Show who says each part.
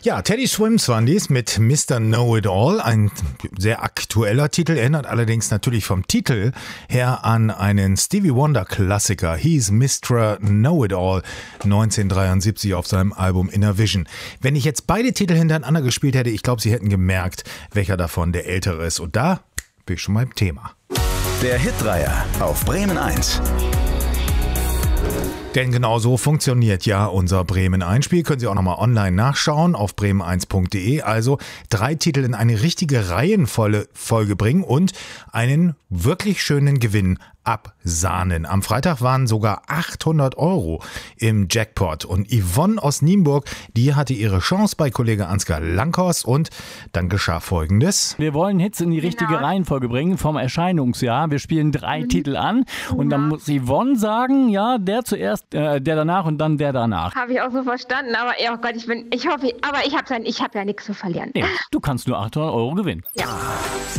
Speaker 1: Ja, Teddy Swims waren dies mit Mr. Know-It-All. Ein sehr aktueller Titel, erinnert allerdings natürlich vom Titel her an einen Stevie Wonder-Klassiker. He's Mr. Know-It-All, 1973 auf seinem Album Inner Vision. Wenn ich jetzt beide Titel hintereinander gespielt hätte, ich glaube, Sie hätten gemerkt, welcher davon der ältere ist. Und da bin ich schon beim Thema.
Speaker 2: Der Hitdreier auf Bremen 1.
Speaker 1: Denn genau so funktioniert ja unser Bremen-1-Spiel. Können Sie auch nochmal online nachschauen auf bremen1.de. Also 3 Titel in eine richtige Reihenfolge bringen und einen wirklich schönen Gewinn absahnen. Am Freitag waren sogar 800 € im Jackpot. Und Yvonne aus Nienburg, die hatte ihre Chance bei Kollege Ansgar Lankhorst und dann geschah Folgendes.
Speaker 3: Wir wollen Hits in die richtige Reihenfolge bringen vom Erscheinungsjahr. Wir spielen 3 Titel an und dann muss Yvonne sagen, ja, der zuerst, der danach und dann der danach.
Speaker 4: Habe ich auch so verstanden, aber oh Gott, ich hoffe, aber ich habe ja nichts zu verlieren.
Speaker 3: Nee, du kannst nur 800 € gewinnen.
Speaker 4: Ja.